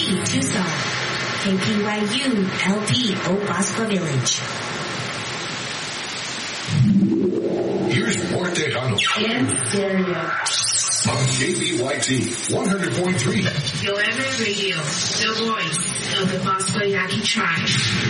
Tucson. KPYU LP Opascua Village. Here's Mort Tejano. And stereo. On KBYT 100.3. Your FM radio, the voice of the Pascua Yaqui tribe.